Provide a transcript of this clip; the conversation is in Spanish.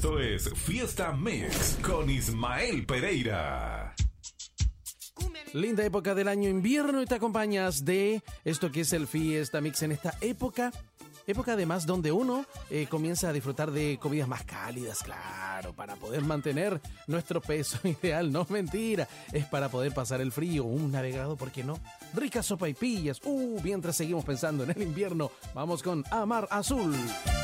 Esto es Fiesta Mix con Ismael Pereira. Linda época del año, invierno, y te acompañas de esto que es el Fiesta Mix en esta época además donde uno comienza a disfrutar de comidas más cálidas, claro, para poder mantener nuestro peso ideal. No, mentira, es para poder pasar el frío, un navegado, ¿por qué no? Ricas sopaipillas, mientras seguimos pensando en el invierno, vamos con Amar Azul.